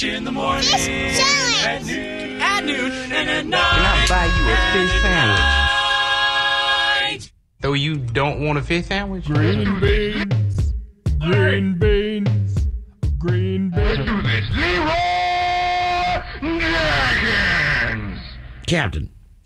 Fish in the morning. Fish challenge. At noon, and at night. Can I buy you a fish sandwich? So you don't want a fish sandwich? Green beans. Green beans. Green beans. Let's do this. Leroy Jenkins. Captain.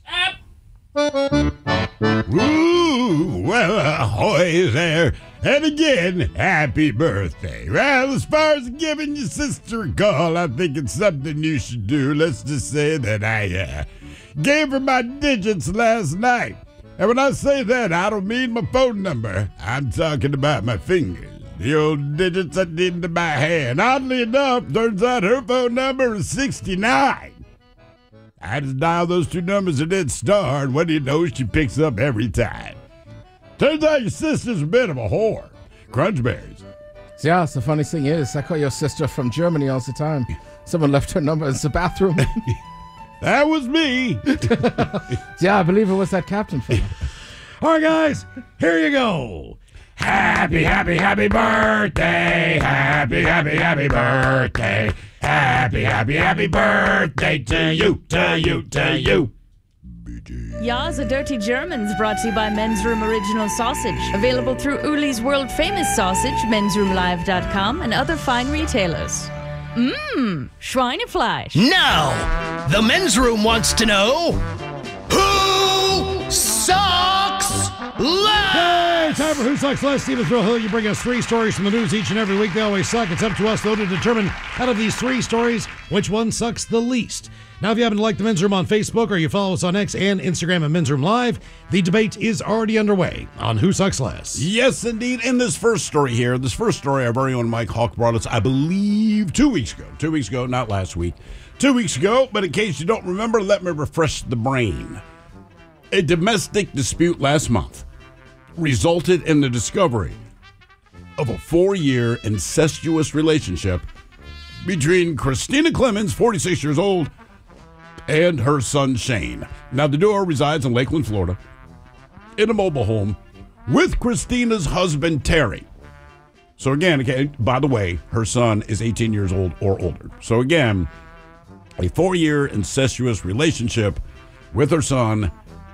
Ooh, well, ahoy there. And again, happy birthday. Well, as far as giving your sister a call, I think it's something you should do. Let's just say that I gave her my digits last night. And when I say that, I don't mean my phone number. I'm talking about my fingers. The old digits I did into my hand. Oddly enough, turns out her phone number is 69. I just dial those two numbers and hit star, and what do you know, she picks up every time. Turns out your sister's a bit of a whore. Crunchberries. Yeah, the funny thing is, I call your sister from Germany all the time. Someone left her number in the bathroom. That was me. Yeah, I believe it was that captain fella. All right, guys, here you go. Happy, happy, happy birthday. Happy, happy, happy birthday. Happy, happy, happy birthday to you, to you, to you. Ya's a Dirty Germans brought to you by Men's Room Original Sausage. Available through Uli's world famous sausage, mensroomlive.com, and other fine retailers. Schweinefleisch. Now, the men's room wants to know who sucks less. Hey, time for Who Sucks Less. Steve Hill, you bring us 3 stories from the news each and every week. They always suck. It's up to us, though, to determine out of these 3 stories which one sucks the least. Now, if you happen to like the Men's Room on Facebook or you follow us on X and Instagram at Men's Room Live, the debate is already underway on Who Sucks Less. Yes, indeed. In this first story here, our very own Mike Hawk brought us, I believe, 2 weeks ago. 2 weeks ago, not last week. 2 weeks ago, but in case you don't remember, let me refresh the brain. A domestic dispute last month resulted in the discovery of a 4-year incestuous relationship between Christina Clemens, 46 years old, and her son Shane. Now, the duo resides in Lakeland, Florida, in a mobile home with Christina's husband, Terry. So again, okay, by the way, her son is 18 years old or older. So again, a 4-year incestuous relationship with her son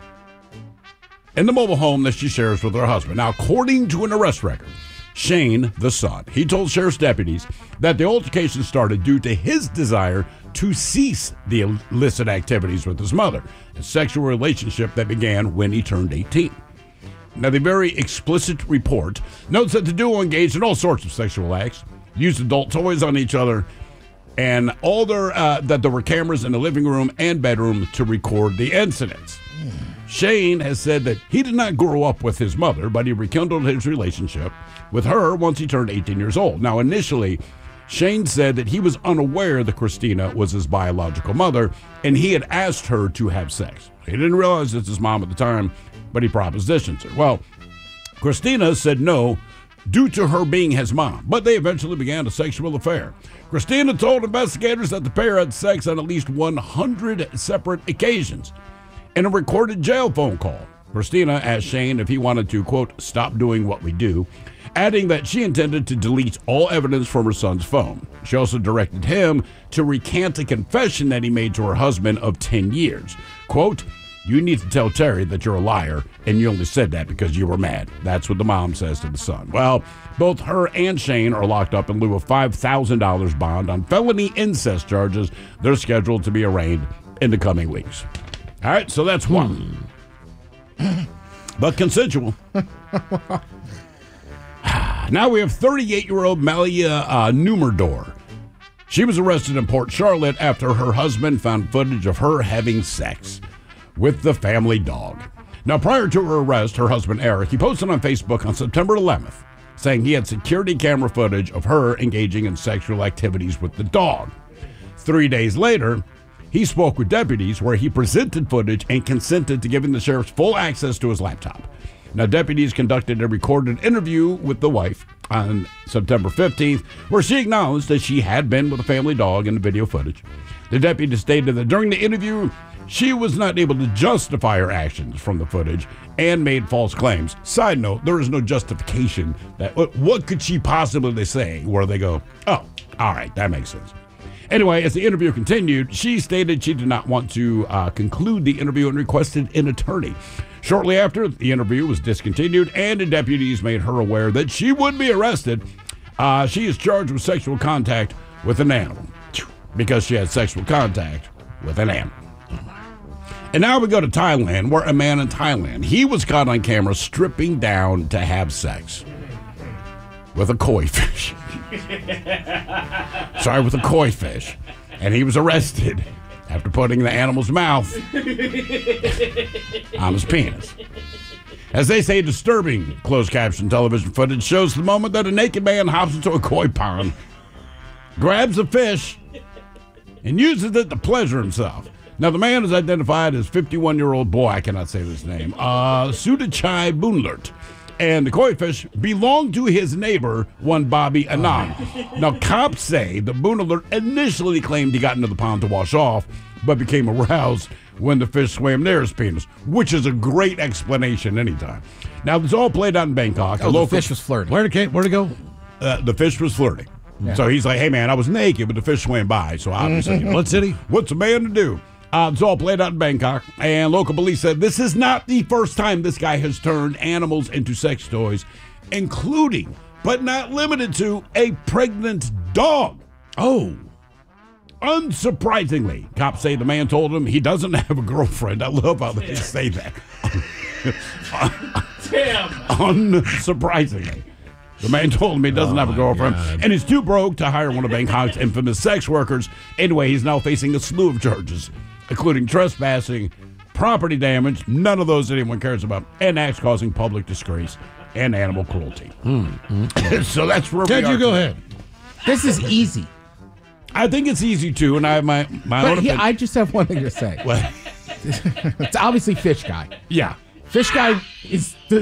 in the mobile home that she shares with her husband. Now, according to an arrest record, Shane, the son, he told sheriff's deputies that the altercation started due to his desire to cease the illicit activities with his mother, a sexual relationship that began when he turned 18. Now, the very explicit report notes that the duo engaged in all sorts of sexual acts, used adult toys on each other, and that there were cameras in the living room and bedroom to record the incidents. Shane has said that he did not grow up with his mother, but he rekindled his relationship with her once he turned 18 years old. Now, initially, Shane said that he was unaware that Christina was his biological mother, and he had asked her to have sex. He didn't realize it's his mom at the time, but he propositioned her. Well, Christina said no due to her being his mom, but they eventually began a sexual affair. Christina told investigators that the pair had sex on at least 100 separate occasions. In a recorded jail phone call, Christina asked Shane if he wanted to, quote, stop doing what we do, adding that she intended to delete all evidence from her son's phone. She also directed him to recant a confession that he made to her husband of 10 years. Quote, you need to tell Terry that you're a liar, and you only said that because you were mad. That's what the mom says to the son. Well, both her and Shane are locked up in lieu of $5,000 bond on felony incest charges. They're scheduled to be arraigned in the coming weeks. All right, so that's one. But consensual. Now we have 38-year-old Malia Numerdor. She was arrested in Port Charlotte after her husband found footage of her having sex with the family dog. Now, prior to her arrest, her husband, Eric, he posted on Facebook on September 11th saying he had security camera footage of her engaging in sexual activities with the dog. 3 days later, he spoke with deputies where he presented footage and consented to giving the sheriff full access to his laptop. Now, deputies conducted a recorded interview with the wife on September 15th, where she acknowledged that she had been with the family dog in the video footage. The deputy stated that during the interview, she was not able to justify her actions from the footage and made false claims. Side note, there is no justification. What could she possibly say where they go, oh, all right, that makes sense. Anyway, as the interview continued, she stated she did not want to conclude the interview and requested an attorney. Shortly after, the interview was discontinued, and the deputies made her aware that she would be arrested. She is charged with sexual contact with an animal because she had sexual contact with an animal. And now we go to Thailand, where a man in Thailand, he was caught on camera stripping down to have sex with a koi fish. With a koi fish. And he was arrested after putting the animal's mouth on his penis. As they say, disturbing closed caption television footage shows the moment that a naked man hops into a koi pond, grabs a fish, and uses it to pleasure himself. Now, the man is identified as 51-year-old boy, I cannot say this name, Sudachai Boonlert. And the koi fish belonged to his neighbor, one Bobby Anand. Now, cops say the Boonlert initially claimed he got into the pond to wash off, but became aroused when the fish swam near his penis, which is a great explanation anytime. Now, it's all played out in Bangkok. The fish was flirting. Where'd it go? The fish was flirting. Yeah. So he's like, hey, man, I was naked, but the fish swam by. So obviously, what city? What's a man to do? It's all played out in Bangkok, and local police said this is not the first time this guy has turned animals into sex toys, including, but not limited to, a pregnant dog. Oh. Unsurprisingly, cops say the man told him he doesn't have a girlfriend. I love how they say that. Damn. Unsurprisingly. The man told him he doesn't have a girlfriend, and he's too broke to hire one of Bangkok's infamous sex workers. Anyway, he's now facing a slew of charges, including trespassing, property damage, none of those anyone cares about, and acts causing public disgrace and animal cruelty. So that's where Ted, we are. You go ahead. This is easy. I think it's easy, too, and I have my own opinion. I just have one thing to say. What? It's obviously Fish Guy. Yeah. Fish Guy is the